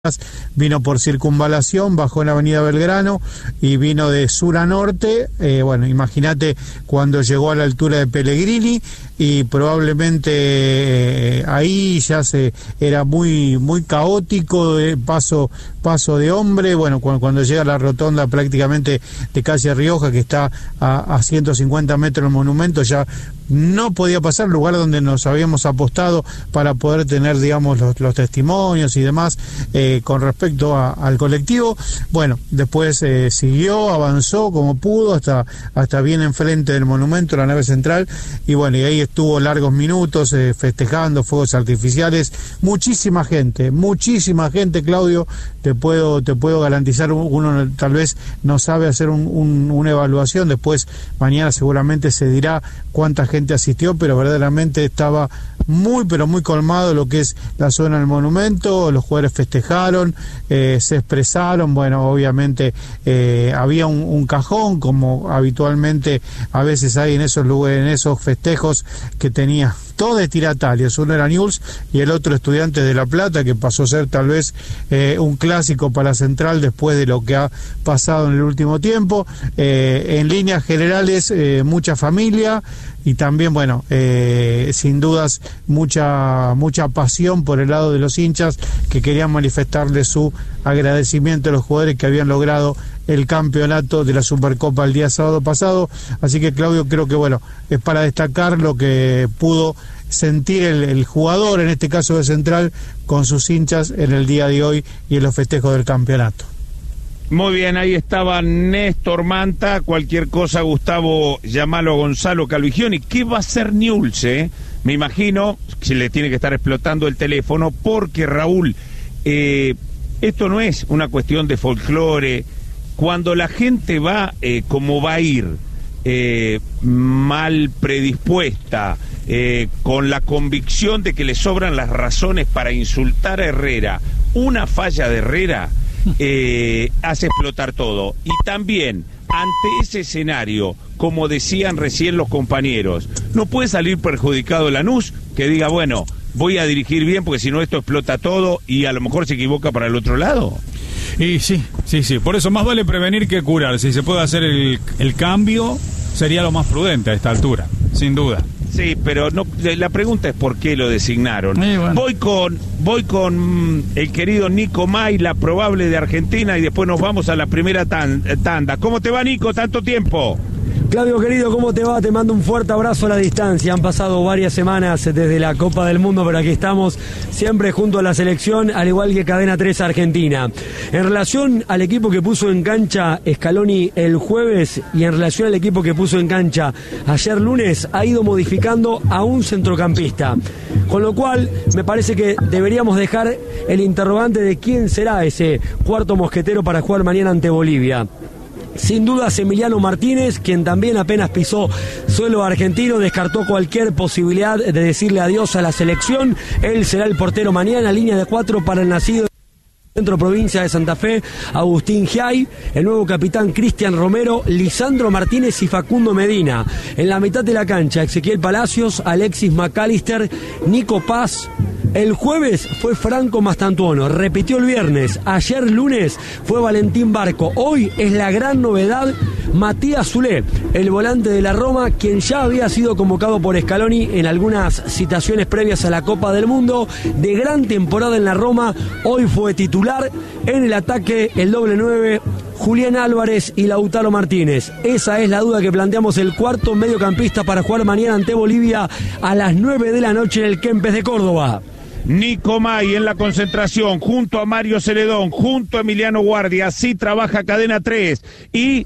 Vino por circunvalación, bajó en la avenida Belgrano y vino de sur a norte. Bueno, imagínate cuando llegó a la altura de Pellegrini y probablemente ahí ya era muy caótico, paso de hombre. Bueno, cuando llega a la rotonda prácticamente de calle Rioja, que está a 150 metros del monumento, ya no podía pasar, lugar donde nos habíamos apostado para poder tener, digamos, los testimonios y demás con respecto al colectivo. Bueno, después siguió, avanzó como pudo hasta bien enfrente del monumento, la nave central, y bueno, y ahí estuvo largos minutos festejando, fuegos artificiales, muchísima gente, Claudio, te puedo garantizar. Uno tal vez no sabe hacer una evaluación, después mañana seguramente se dirá cuánta gente asistió, pero verdaderamente estaba muy colmado lo que es la zona del monumento. Los jugadores festejaron, se expresaron. Bueno, obviamente había un cajón, como habitualmente a veces hay en esos lugares, en esos festejos, que tenía dos destinatarios, uno era Newell's y el otro Estudiantes de La Plata, que pasó a ser tal vez un clásico para Central después de lo que ha pasado en el último tiempo. En líneas generales, mucha familia y también, bueno, sin dudas mucha pasión por el lado de los hinchas, que querían manifestarle su agradecimiento a los jugadores que habían logrado el campeonato de la Supercopa el día sábado pasado. Así que, Claudio, creo que, bueno, es para destacar lo que pudo sentir el jugador, en este caso de Central, con sus hinchas en el día de hoy y en los festejos del campeonato. Muy bien, ahí estaba Néstor Manta. Cualquier cosa, Gustavo, llamalo a Gonzalo Calvigioni. ¿Qué va a hacer Newell's? Me imagino que le tiene que estar explotando el teléfono, porque, Raúl, esto no es una cuestión de folclore. Cuando la gente va como va a ir, mal predispuesta, con la convicción de que le sobran las razones para insultar a Herrera, una falla de Herrera hace explotar todo. Y también, ante ese escenario, como decían recién los compañeros, no puede salir perjudicado Lanús, que diga, bueno, voy a dirigir bien porque si no esto explota todo, y a lo mejor se equivoca para el otro lado. Y sí, por eso más vale prevenir que curar. Si se puede hacer el cambio, sería lo más prudente a esta altura, sin duda. Sí, pero no, la pregunta es por qué lo designaron. Bueno. Voy con el querido Nico May, la probable de Argentina, y después nos vamos a la primera tanda. ¿Cómo te va, Nico? ¿Tanto tiempo? Claudio, querido, ¿cómo te va? Te mando un fuerte abrazo a la distancia. Han pasado varias semanas desde la Copa del Mundo, pero aquí estamos siempre junto a la selección, al igual que Cadena 3 Argentina. En relación al equipo que puso en cancha Scaloni el jueves y en relación al equipo que puso en cancha ayer lunes, ha ido modificando a un centrocampista. Con lo cual, me parece que deberíamos dejar el interrogante de quién será ese cuarto mosquetero para jugar mañana ante Bolivia. Sin dudas, Emiliano Martínez, quien también apenas pisó suelo argentino, descartó cualquier posibilidad de decirle adiós a la selección. Él será el portero mañana, línea de 4 para el nacido Centro Provincia de Santa Fe, Agustín Giay, el nuevo capitán Cristian Romero, Lisandro Martínez y Facundo Medina. En la mitad de la cancha, Ezequiel Palacios, Alexis McAllister, Nico Paz. El jueves fue Franco Mastantuono, repitió el viernes, ayer lunes fue Valentín Barco, hoy es la gran novedad Matías Zulé, el volante de la Roma, quien ya había sido convocado por Scaloni en algunas citaciones previas a la Copa del Mundo, de gran temporada en la Roma, hoy fue titular. En el ataque, el doble 9, Julián Álvarez y Lautaro Martínez. Esa es la duda que planteamos, el cuarto mediocampista para jugar mañana ante Bolivia a las 9 de la noche en el Kempes de Córdoba. Nico May en la concentración, junto a Mario Celedón, junto a Emiliano Guardia. Así trabaja Cadena 3 y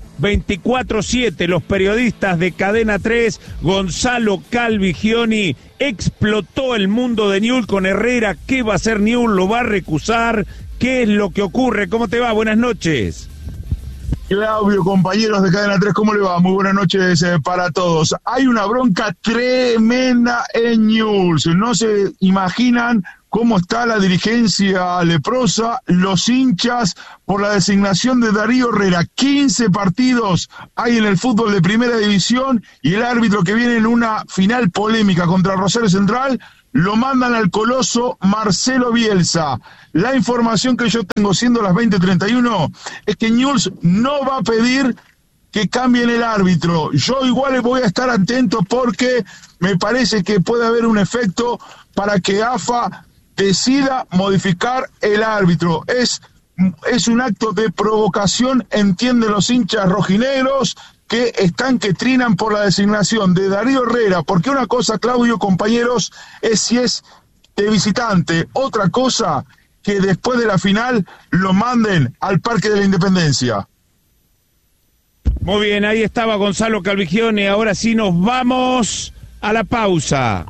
24/7 los periodistas de Cadena 3. Gonzalo Calvigioni. Explotó el mundo de Newell's con Herrera. ¿Qué va a hacer Newell's? ¿Lo va a recusar? ¿Qué es lo que ocurre? ¿Cómo te va? Buenas noches. Claudio, compañeros de Cadena 3, ¿cómo le va? Muy buenas noches para todos. Hay una bronca tremenda en Newell's. No se imaginan cómo está la dirigencia leprosa, los hinchas, por la designación de Darío Herrera. 15 partidos hay en el fútbol de primera división y el árbitro, que viene en una final polémica contra Rosario Central, lo mandan al coloso Marcelo Bielsa. La información que yo tengo, siendo las 20:31, es que Newell's no va a pedir que cambien el árbitro. Yo igual voy a estar atento porque me parece que puede haber un efecto para que AFA decida modificar el árbitro. Es un acto de provocación, entienden los hinchas rojinegros, que trinan por la designación de Darío Herrera, porque una cosa, Claudio, compañeros, es si es de visitante, otra cosa que después de la final lo manden al Parque de la Independencia. Muy bien, ahí estaba Gonzalo Calvigione. Ahora sí nos vamos a la pausa.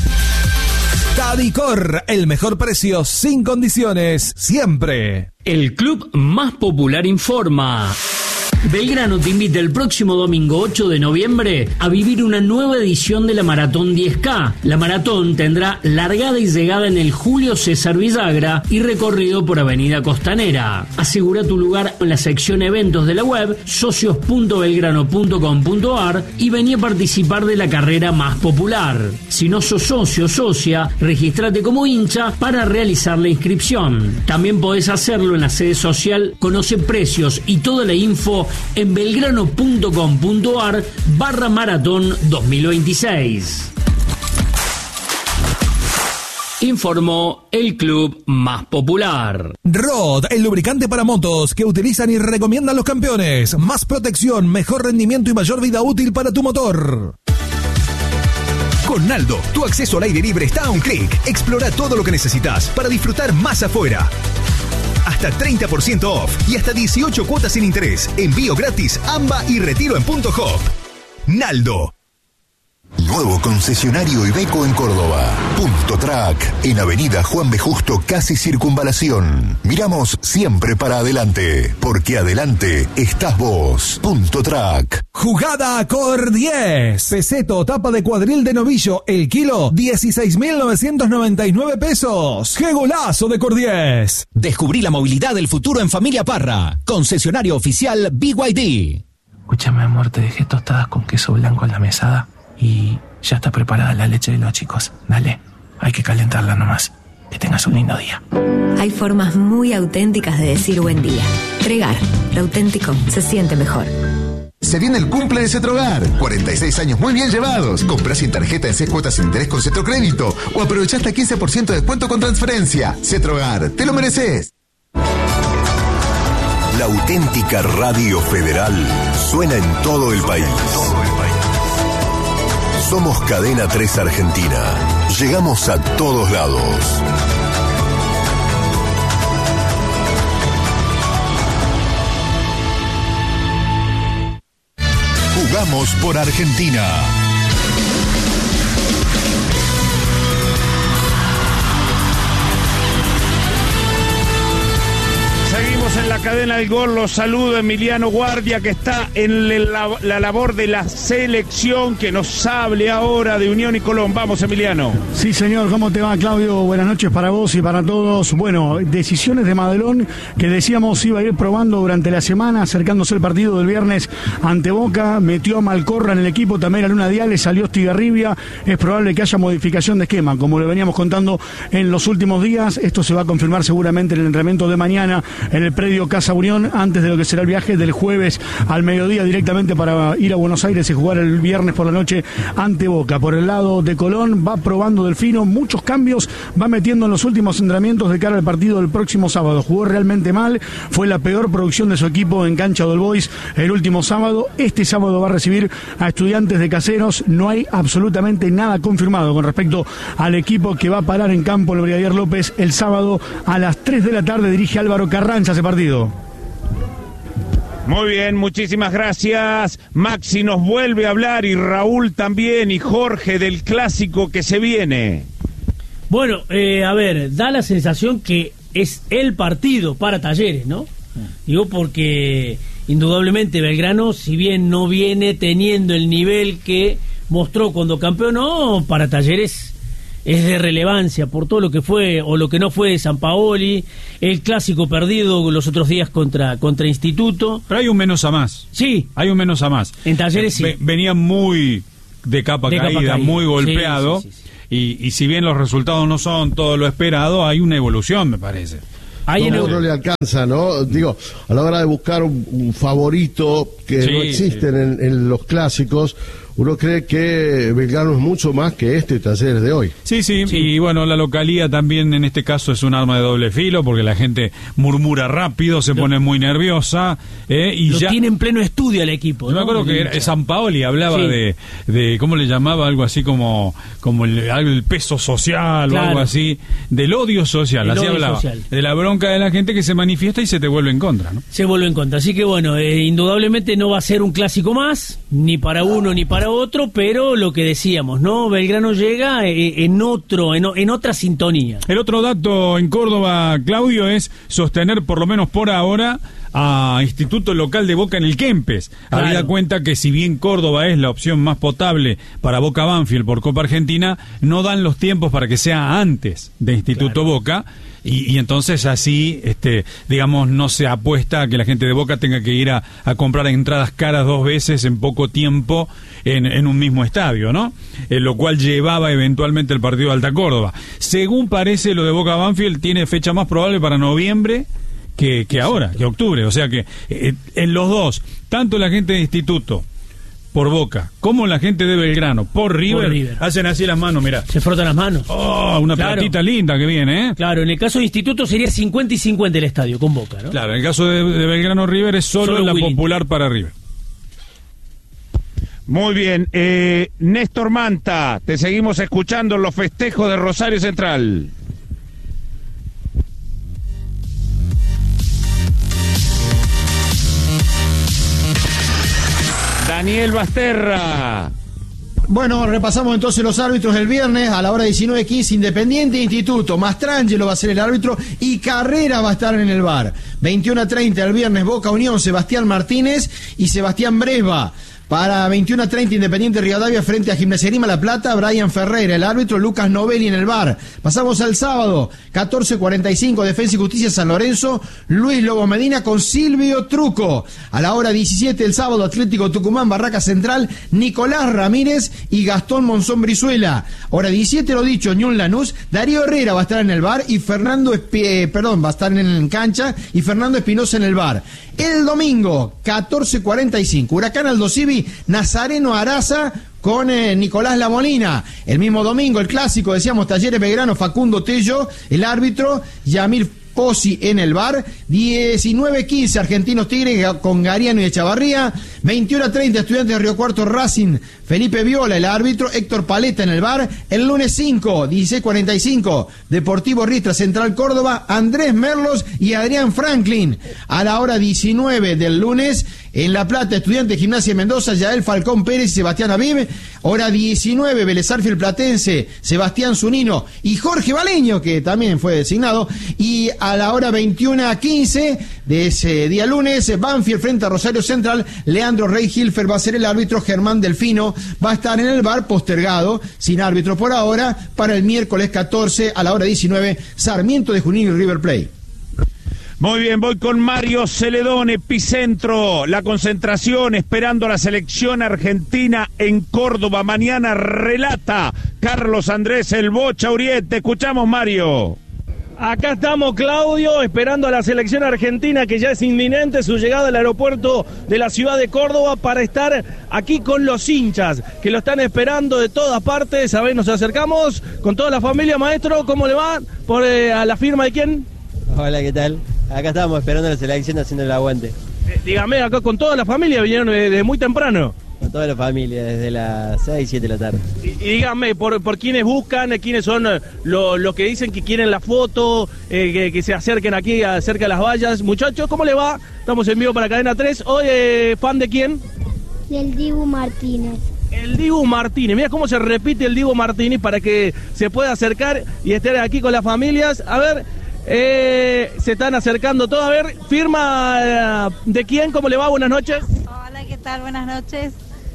Tadicor, el mejor precio sin condiciones, siempre. El club más popular informa. Belgrano te invita el próximo domingo 8 de noviembre a vivir una nueva edición de la Maratón 10K. La maratón tendrá largada y llegada en el Julio César Villagra y recorrido por Avenida Costanera. Asegura tu lugar en la sección eventos de la web socios.belgrano.com.ar y vení a participar de la carrera más popular. Si no sos socio o socia, regístrate como hincha para realizar la inscripción. También podés hacerlo en la sede social. Conoce precios y toda la info en belgrano.com.ar/maratón 2026. Informó el club más popular. Rod, el lubricante para motos que utilizan y recomiendan los campeones. Más protección, mejor rendimiento y mayor vida útil para tu motor. Con Naldo, tu acceso al aire libre está a un clic. Explora todo lo que necesitas para disfrutar más afuera. Hasta 30% off y hasta 18 cuotas sin interés. Envío gratis, AMBA y retiro en Punto Hop. Naldo. Nuevo concesionario Iveco en Córdoba. Punto Track, en Avenida Juan B. Justo, casi Circunvalación. Miramos siempre para adelante, porque adelante estás vos. Punto Track. Jugada Cor 10. Peseto, tapa de cuadril de novillo, el kilo, 16.999 pesos. ¡Qué golazo de Cor 10! Descubrí la movilidad del futuro en Familia Parra. Concesionario oficial BYD. Escúchame, amor, te dejé tostadas con queso blanco en la mesada y ya está preparada la leche de los chicos. Dale, hay que calentarla nomás. Que tengas un lindo día. Hay formas muy auténticas de decir buen día. Tregar, lo auténtico se siente mejor. Se viene el cumple de Cetrogar. 46 años muy bien llevados. Comprá sin tarjeta en 6 cuotas sin interés con Cetrocrédito o aprovechá hasta 15% de descuento con transferencia. Cetrogar, te lo mereces. La auténtica Radio Federal suena en todo el país. Somos Cadena 3 Argentina. Llegamos a todos lados. Jugamos por Argentina. Seguimos en la cadena del gol. Los saludo Emiliano Guardia, que está en la labor de la selección, que nos hable ahora de Unión y Colón. Vamos, Emiliano. Sí, señor. ¿Cómo te va, Claudio? Buenas noches para vos y para todos. Bueno, decisiones de Madelón que decíamos iba a ir probando durante la semana, acercándose el partido del viernes ante Boca. Metió a Malcorra en el equipo, también a Luna Diales, salió Estigarribia. Es probable que haya modificación de esquema, como le veníamos contando en los últimos días. Esto se va a confirmar seguramente en el entrenamiento de mañana en el predio Casa Unión, antes de lo que será el viaje del jueves al mediodía directamente para ir a Buenos Aires y jugar el viernes por la noche ante Boca. Por el lado de Colón va probando Delfino, muchos cambios va metiendo en los últimos entrenamientos de cara al partido del próximo sábado. Jugó realmente mal, fue la peor producción de su equipo en cancha del Boys el último sábado. Este sábado va a recibir a Estudiantes de Caseros. No hay absolutamente nada confirmado con respecto al equipo que va a parar en campo el Brigadier López el sábado a las 3 de la tarde. Dirige Álvaro Carranza ese partido. Muy bien, muchísimas gracias. Maxi nos vuelve a hablar y Raúl también y Jorge del clásico que se viene. Bueno, a ver, da la sensación que es el partido para Talleres, ¿no? Digo porque indudablemente Belgrano, si bien no viene teniendo el nivel que mostró cuando campeonó, para Talleres es de relevancia por todo lo que fue o lo que no fue de Sampaoli, el clásico perdido los otros días contra Instituto. Pero hay un menos a más. Sí. Hay un menos a más. En Talleres sí. Venía muy de capa caída, muy golpeado. Sí. y si bien los resultados no son todo lo esperado, hay una evolución, me parece. No le alcanza, ¿no? Digo, a la hora de buscar un favorito que no existen en los clásicos, uno cree que Belgrano es mucho más que Talleres de hoy. Sí, y bueno, la localía también en este caso es un arma de doble filo, porque la gente murmura rápido, se pone muy nerviosa, y lo ya tiene en pleno estudio el equipo. Yo me acuerdo que Sampaoli hablaba de ¿cómo le llamaba? Algo así como el peso social, o algo así, del odio social, así hablaba, de la bronca de la gente que se manifiesta y se te vuelve en contra, ¿no? Se vuelve en contra, así que bueno, indudablemente no va a ser un clásico más, ni para uno ni para otro, pero lo que decíamos, ¿no? Belgrano llega en otra sintonía. El otro dato en Córdoba, Claudio, es sostener por lo menos por ahora a Instituto Local de Boca en el Kempes. Claro. Habida cuenta que si bien Córdoba es la opción más potable para Boca Banfield por Copa Argentina, no dan los tiempos para que sea antes de Instituto Boca. Y entonces así, digamos, no se apuesta a que la gente de Boca tenga que ir a comprar entradas caras 2 veces en poco tiempo en un mismo estadio, ¿no? Lo cual llevaba eventualmente el partido de Alta Córdoba. Según parece, lo de Boca Banfield tiene fecha más probable para noviembre que ahora, que octubre. O sea que en los dos, tanto la gente de Instituto por Boca, como la gente de Belgrano por River, hacen así las manos, mirá. Se frotan las manos. Oh, una platita linda que viene, ¿eh? Claro, en el caso de Instituto sería 50 y 50 el estadio con Boca, ¿no? Claro, en el caso de Belgrano River es solo la Willing. Popular para River. Muy bien, Néstor Manta, te seguimos escuchando en los festejos de Rosario Central. Daniel Basterra. Bueno, repasamos entonces los árbitros del viernes a la hora 19:15. Independiente Instituto, Mastrangelo va a ser el árbitro y Carrera va a estar en el VAR. 21:30 el viernes, Boca Unión, Sebastián Martínez y Sebastián Bresba. Para 21:30 Independiente Rivadavia frente a Gimnasia Grima La Plata, Brian Ferreira, el árbitro, Lucas Novelli en el VAR. Pasamos al sábado, 14:45 Defensa y Justicia San Lorenzo, Luis Lobo Medina con Silvio Truco. A la hora 17 el sábado, Atlético Tucumán, Barraca Central, Nicolás Ramírez y Gastón Monzón Brizuela. Hora 17, lo dicho, Ñul Lanús, Darío Herrera va a estar en el VAR y va a estar en cancha y Fernando Espinosa en el VAR. El domingo, 14:45, Huracán Aldo Civi, Nazareno Araza con Nicolás Lamolina. El mismo domingo, el clásico, decíamos, Talleres Belgrano, Facundo Tello, el árbitro, Yamil Pozzi en el VAR. 19:15 Argentinos Tigres con Gariano y Echavarría. 21:30 Estudiantes de Río Cuarto Racing, Felipe Viola el árbitro, Héctor Paleta en el VAR. El lunes 5, 16:45 Deportivo Riestra Central Córdoba, Andrés Merlos y Adrián Franklin. A la hora 19 del lunes en La Plata, Estudiantes Gimnasia Mendoza, Yael Falcón Pérez y Sebastián Aviv. Hora 19, Vélez Arfield Platense, Sebastián Zunino y Jorge Baleño, que también fue designado. Y a la hora 21:15 de ese día lunes, Banfield frente a Rosario Central, Leandro Rey Hilfer va a ser el árbitro, Germán Delfino va a estar en el VAR, postergado, sin árbitro por ahora, para el miércoles 14 a la hora 19, Sarmiento de Junín y River Plate. Muy bien, voy con Mario Celedón, Epicentro, la concentración esperando a la selección argentina en Córdoba. Mañana relata Carlos Andrés El Bocha Uriete. Escuchamos, Mario. Acá estamos, Claudio, esperando a la selección argentina, que ya es inminente su llegada al aeropuerto de la ciudad de Córdoba para estar aquí con los hinchas, que lo están esperando de todas partes. A ver, nos acercamos con toda la familia. Maestro, ¿cómo le va? ¿A la firma de quién? Hola, ¿qué tal? Acá estamos esperando a la selección haciendo el aguante. Dígame, acá con toda la familia, vinieron desde muy temprano. Con toda la familia, desde las 6, 7 de la tarde. Y díganme, por quiénes buscan, quiénes son los que dicen que quieren la foto, que se acerquen aquí cerca de las vallas. Muchachos, ¿cómo le va? Estamos en vivo para Cadena 3. Hoy, ¿fan de quién? Del Dibu Martínez. El Dibu Martínez, mira cómo se repite el Dibu Martínez para que se pueda acercar y estar aquí con las familias. A ver, se están acercando todos. A ver, firma de quién, ¿cómo le va? Buenas noches. Hola, ¿qué tal? Buenas noches.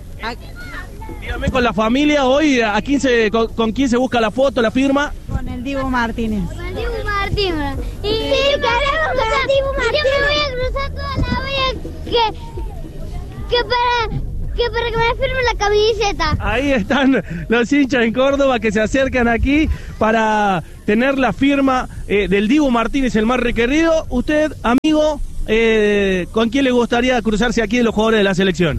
Dígame, con la familia hoy, ¿con quién se busca la foto, la firma? Con el Dibu Martínez. Con el Dibu Martínez. Y queremos con el Dibu Martínez. Yo me voy a cruzar toda la vía que Que para que me firme la camiseta. Ahí están los hinchas en Córdoba que se acercan aquí para tener la firma del Dibu Martínez, el más requerido. Usted, amigo, ¿con quién le gustaría cruzarse aquí de los jugadores de la selección?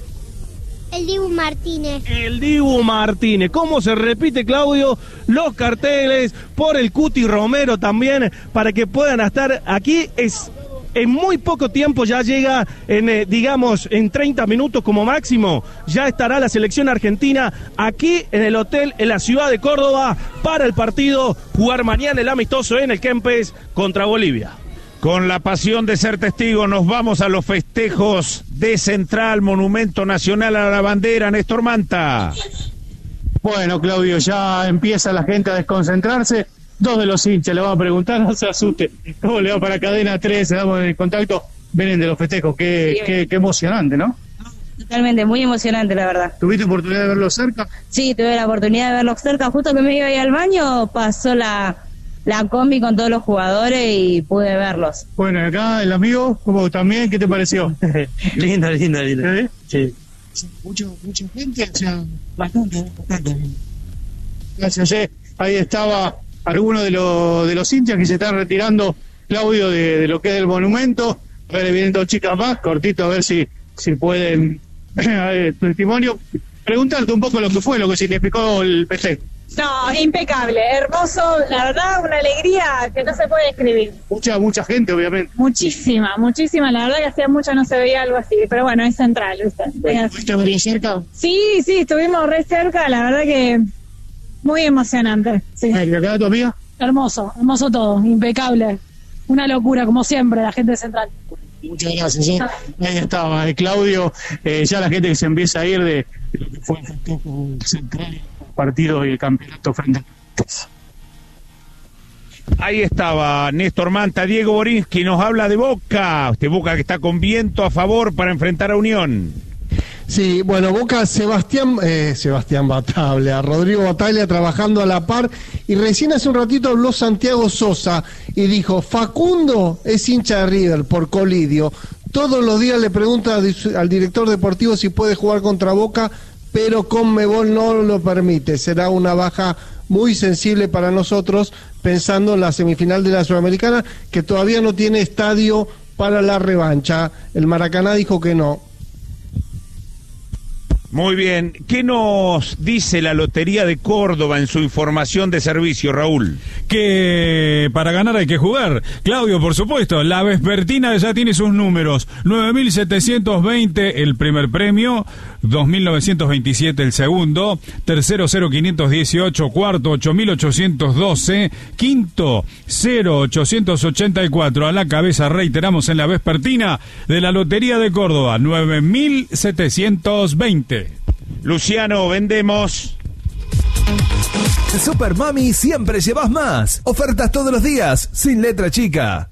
El Dibu Martínez. El Dibu Martínez. ¿Cómo se repite, Claudio? Los carteles por el Cuti Romero también, para que puedan estar aquí. En muy poco tiempo ya llega, en 30 minutos como máximo, ya estará la selección argentina aquí en el hotel en la ciudad de Córdoba para el partido, jugar mañana el amistoso en el Kempes contra Bolivia. Con la pasión de ser testigo, nos vamos a los festejos de Central, Monumento Nacional a la Bandera. Néstor Manta. Bueno, Claudio, ya empieza la gente a desconcentrarse. Dos de los hinchas le van a preguntar, no se asuste, ¿cómo le va para Cadena 3? Se damos el contacto, vienen de los festejos, qué emocionante, ¿no? Totalmente, muy emocionante, la verdad. ¿Tuviste oportunidad de verlo cerca? Sí, tuve la oportunidad de verlo cerca, justo que me iba a ir al baño, pasó la combi con todos los jugadores y pude verlos. Bueno, acá el amigo, ¿cómo también? ¿Qué te pareció? lindo. Sí. Mucha gente, o sea, bastante. Gracias, ahí estaba algunos de los hinchas que se están retirando, Claudio, de lo que es el monumento. A ver, vienen dos chicas más, cortito, a ver si pueden testimonio. Preguntarte un poco lo que significó el festejo. No, impecable, hermoso, la verdad, una alegría que no se puede describir. Mucha gente, obviamente. Muchísima, la verdad que hacía mucho no se veía algo así, pero bueno, es Central, ¿viste? ¿Estuviste muy cerca? Sí, estuvimos re cerca, la verdad que muy emocionante. Sí. ¿Y acá tu amiga? Hermoso todo, impecable. Una locura, como siempre, la gente de Central. Muchas gracias. Ahí estaba, Claudio. Ya la gente que se empieza a ir de lo que fue el festejo Central, el partido y el campeonato frente a... Ahí estaba Néstor Manta. Diego Borinsky nos habla de Boca. Boca que está con viento a favor para enfrentar a Unión. Sí, bueno, Boca, Sebastián Bataglia, Rodrigo Bataglia trabajando a la par, y recién hace un ratito habló Santiago Sosa y dijo, Facundo es hincha de River por Colidio, todos los días le pregunta al director deportivo si puede jugar contra Boca, pero Conmebol no lo permite, será una baja muy sensible para nosotros, pensando en la semifinal de la Sudamericana, que todavía no tiene estadio para la revancha. El Maracaná dijo que no. Muy bien. ¿Qué nos dice la Lotería de Córdoba en su información de servicio, Raúl? Que para ganar hay que jugar. Claudio, por supuesto, la vespertina ya tiene sus números. 9.720 el primer premio, 2.927 el segundo, tercero 0.518, cuarto 8.812, quinto 0.884. A la cabeza, reiteramos, en la vespertina de la Lotería de Córdoba, 9.720. Luciano, vendemos. Super Mami, siempre llevas más. Ofertas todos los días, sin letra chica.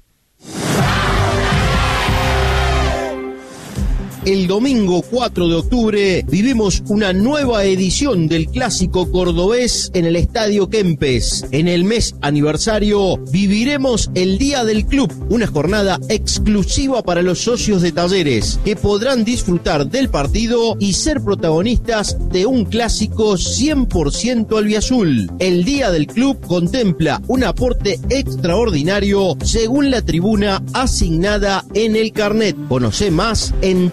El domingo 4 de octubre vivimos una nueva edición del Clásico Cordobés en el Estadio Kempes. En el mes aniversario viviremos el Día del Club, una jornada exclusiva para los socios de Talleres, que podrán disfrutar del partido y ser protagonistas de un clásico 100% albiazul. El Día del Club contempla un aporte extraordinario según la tribuna asignada en el carnet. Conoce más en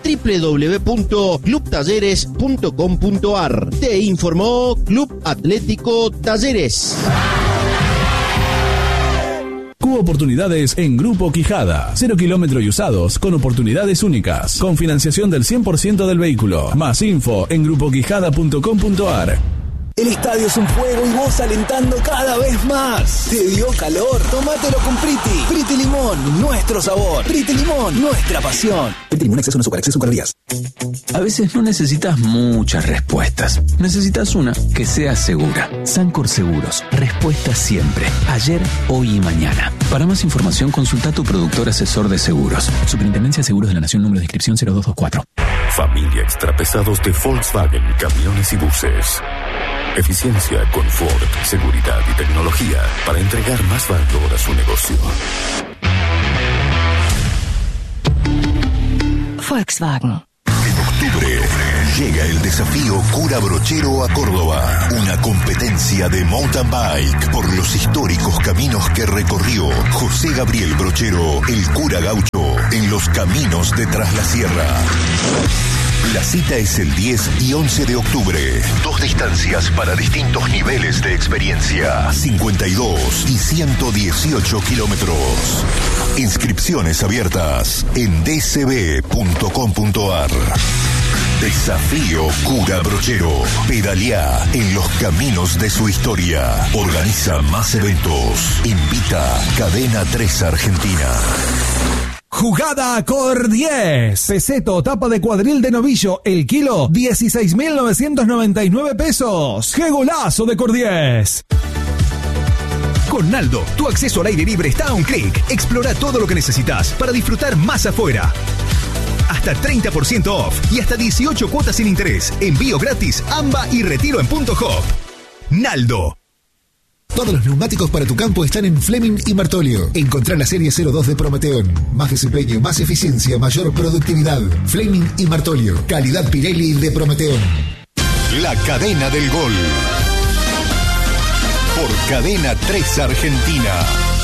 www.clubtalleres.com.ar. Te informó Club Atlético Talleres. Cubo oportunidades en Grupo Quijada. 0 kilómetros y usados con oportunidades únicas. Con financiación del 100% del vehículo. Más info en grupoquijada.com.ar. El estadio es un fuego y vos alentando cada vez más. ¿Te dio calor? Tómatelo con Priti. Priti Limón, nuestro sabor. Priti Limón, nuestra pasión. Priti Limón, exceso en azúcar, exceso en calorías. A veces no necesitas muchas respuestas. Necesitas una que sea segura. Sancor Seguros. Respuesta siempre. Ayer, hoy y mañana. Para más información, consulta a tu productor asesor de seguros. Superintendencia de Seguros de la Nación, número de inscripción 0224. Familia Extrapesados de Volkswagen, camiones y buses. Eficiencia, confort, seguridad y tecnología para entregar más valor a su negocio. Volkswagen. En octubre, Llega el desafío Cura Brochero a Córdoba. Una competencia de mountain bike por los históricos caminos que recorrió José Gabriel Brochero, el cura gaucho, en los caminos de Tras la Sierra. La cita es el 10 y 11 de octubre. 2 distancias para distintos niveles de experiencia. 52 y 118 kilómetros. Inscripciones abiertas en dcb.com.ar. Desafío Cura Brochero. Pedaleá en los caminos de su historia. Organiza más eventos. Invita Cadena 3 Argentina. Jugada Cor 10. Peseto, tapa de cuadril de novillo, el kilo, 16.999 pesos. ¡Qué golazo de Cor 10! Con Naldo, tu acceso al aire libre está a un clic. Explora todo lo que necesitas para disfrutar más afuera. Hasta 30% off y hasta 18 cuotas sin interés. Envío gratis, AMBA y retiro en Punto Hop. Naldo. Todos los neumáticos para tu campo están en Fleming y Martolio. Encontrá la serie 02 de Prometeon. Más desempeño, más eficiencia, mayor productividad. Fleming y Martolio. Calidad Pirelli de Prometeon. La cadena del gol. Por Cadena 3 Argentina.